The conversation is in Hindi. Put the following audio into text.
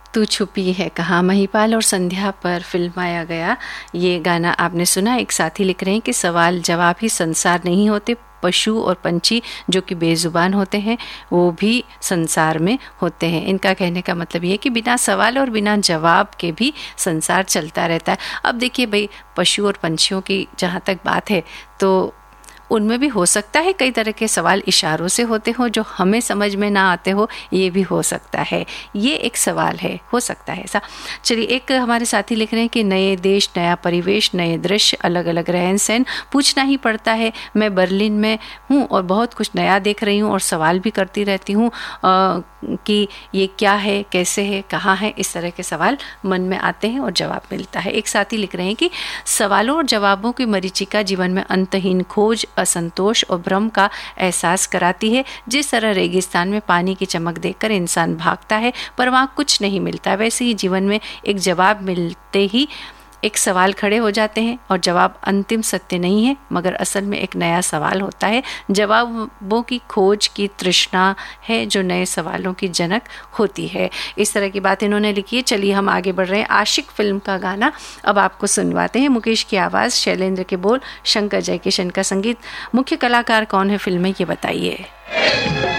तू छुपी है कहाँ, महिपाल और संध्या पर फिल्माया गया ये गाना आपने सुना। एक साथी लिख रहे हैं कि सवाल जवाब ही संसार नहीं होते, पशु और पंछी जो कि बेजुबान होते हैं वो भी संसार में होते हैं। इनका कहने का मतलब ये है कि बिना सवाल और बिना जवाब के भी संसार चलता रहता है। अब देखिए भाई, पशु और पंछियों की जहाँ तक बात है तो उनमें भी हो सकता है कई तरह के सवाल इशारों से होते हो जो हमें समझ में ना आते हो, ये भी हो सकता है। ये एक सवाल है, हो सकता है ऐसा। चलिए, एक हमारे साथी लिख रहे हैं कि नए देश, नया परिवेश, नए दृश्य, अलग अलग रहन सहन, पूछना ही पड़ता है। मैं बर्लिन में हूँ और बहुत कुछ नया देख रही हूँ और सवाल भी करती रहती हूँ कि ये क्या है, कैसे है, कहाँ है। इस तरह के सवाल मन में आते हैं और जवाब मिलता है। एक साथी लिख रहे हैं कि सवालों और जवाबों की मरीचिका जीवन में अंतहीन खोज, असंतोष और भ्रम का एहसास कराती है। जिस तरह रेगिस्तान में पानी की चमक देखकर इंसान भागता है पर वहाँ कुछ नहीं मिलता, वैसे ही जीवन में एक जवाब मिलते ही एक सवाल खड़े हो जाते हैं और जवाब अंतिम सत्य नहीं है मगर असल में एक नया सवाल होता है। जवाबों की खोज की तृष्णा है जो नए सवालों की जनक होती है। इस तरह की बात इन्होंने लिखी है। चलिए हम आगे बढ़ रहे हैं। आशिक फिल्म का गाना अब आपको सुनवाते हैं। मुकेश की आवाज़, शैलेंद्र के बोल, शंकर जयकिशन का संगीत। मुख्य कलाकार कौन है फिल्म में, ये बताइए।